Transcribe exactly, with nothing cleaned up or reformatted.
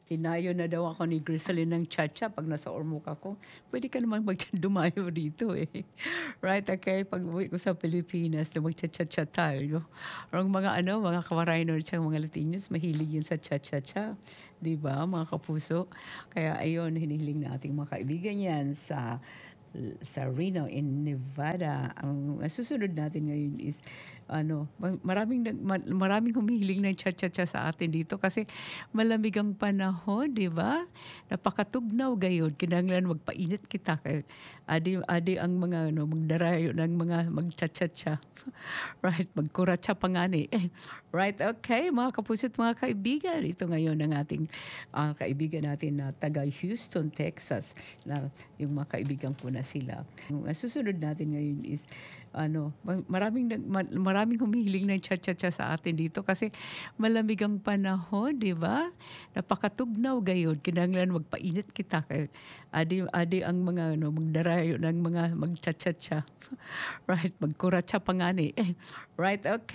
Dinayo na daw ako ni Griselyn ng cha-cha 'pag nasa Ormoc ako. Puwede ka naman mag dumayo dito, eh. Right, okay, pag-uwi ko sa Pilipinas na magcha-cha-cha tayo. Ang mga ano, mga ka-Foreigner tsaka mga Latinos mahilig 'yun sa cha-cha-cha, 'di ba, mga kapuso? Kaya ayun, hinihiling nating mga kaibigan 'yan sa sa Reno in Nevada. Ang susunod natin ngayon is ano, ma maraming nag ma maraming humihiling ng cha-cha-cha sa atin dito kasi malamig ang panahon, 'di ba? Napakatugnaw gayon, kinahanglan magpainit kita kay adi adi ang mga ano, magdarayo ng mga mag-cha-cha-cha. Right, magkuratsa pa nga ni. Eh, right, okay, mga kapuso't mga kaibigan, ito ngayon ang ating ah, kaibigan natin na taga Houston, Texas, na yung mga kaibigan ko na sila. Ang susunod natin ngayon is ano, ma- maraming nag- ma- maraming humihiling ng cha-cha-cha sa atin dito kasi malamig ang panahon, 'di ba? Napakatugnaw gayon, kinahanglan magpainit kita kay adi adi ang mga ano, magdarayo ng mga mag-cha-cha-cha. Right, magkuratsa pa nga ni. Eh, right, okay.